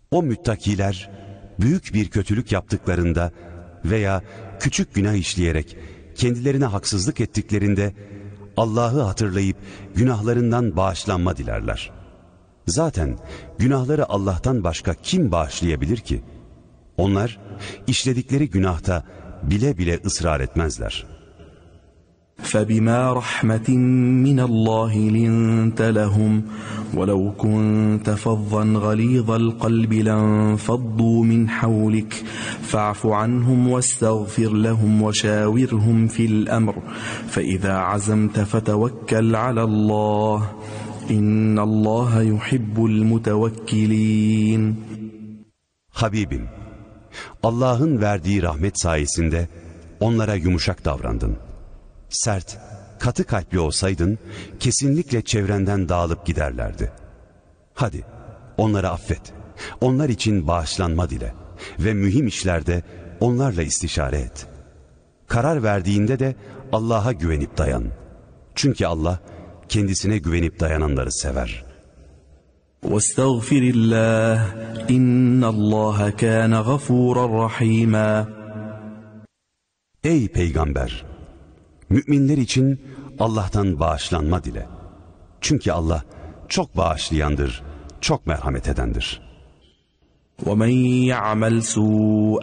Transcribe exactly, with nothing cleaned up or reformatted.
O müttakiler büyük bir kötülük yaptıklarında veya küçük günah işleyerek kendilerine haksızlık ettiklerinde Allah'ı hatırlayıp günahlarından bağışlanma dilerler. Zaten günahları Allah'tan başka kim bağışlayabilir ki? Onlar işledikleri günahta bile bile ısrar etmezler. فَبِمَا رَحْمَةٍ مِّنَ اللّٰهِ لِنْتَ لَهُمْ وَلَوْ كُنْتَ فَظًّا غَلِيظَ الْقَلْبِ لَانْفَضُّوا مِنْ حَوْلِكَ فَاعْفُ عَنْهُمْ وَاسْتَغْفِرْ لَهُمْ وَشَاوِرْهُمْ فِي الْأَمْرِ فَإِذَا عَزَمْتَ فَتَوَكَّلْ عَلَى اللّٰهِ إِنَّ اللّٰهَ يُحِبُّ الْمُتَوَكِّلِينَ. Habibim, Allah'ın verdiği rahmet sayesinde onlara yumuşak davrandın. Sert, katı kalpli olsaydın kesinlikle çevrenden dağılıp giderlerdi. Hadi onları affet, onlar için bağışlanma dile ve mühim işlerde onlarla istişare et. Karar verdiğinde de Allah'a güvenip dayan. Çünkü Allah kendisine güvenip dayananları sever. وَاسْتَغْفِرِ اللّٰهِ اِنَّ اللّٰهَ كَانَ غَفُورًا رَحِيمًا. Ey Peygamber! Müminler için Allah'tan bağışlanma dile. Çünkü Allah çok bağışlayandır, çok merhamet edendir. وَمَنْ يَعْمَلْ سُوءًا